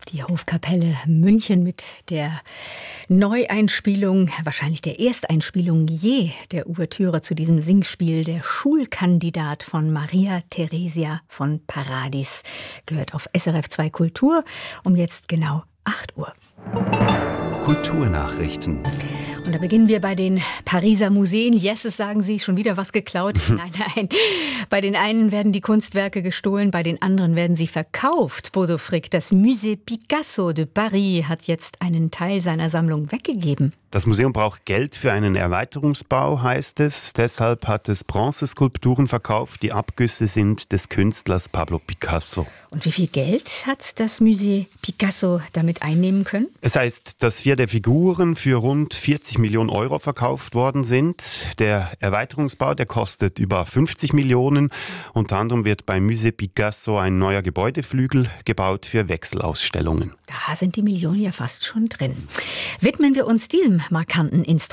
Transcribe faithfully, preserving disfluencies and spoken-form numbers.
Die Hofkapelle München mit der Neueinspielung, wahrscheinlich der Ersteinspielung je, der Ouvertüre zu diesem Singspiel Der Schulkandidat von Maria Theresia von Paradis. Gehört auf S R F zwei Kultur um jetzt genau acht Uhr. Kulturnachrichten. Und da beginnen wir bei den Pariser Museen. Yeses, sagen Sie, schon wieder was geklaut? Nein, nein. Bei den einen werden die Kunstwerke gestohlen, bei den anderen werden sie verkauft. Bodo Frick, das Musée Picasso de Paris hat jetzt einen Teil seiner Sammlung weggegeben. Das Museum braucht Geld für einen Erweiterungsbau, heißt es. Deshalb hat es Bronzeskulpturen verkauft, die Abgüsse sind des Künstlers Pablo Picasso. Und wie viel Geld hat das Musée Picasso damit einnehmen können? Es heißt, dass vier der Figuren für rund vierzig Millionen Euro verkauft worden sind. Der Erweiterungsbau, der kostet über fünfzig Millionen. Unter anderem wird beim Musée Picasso ein neuer Gebäudeflügel gebaut für Wechselausstellungen. Da sind die Millionen ja fast schon drin. Widmen wir uns diesem markanten Instrument.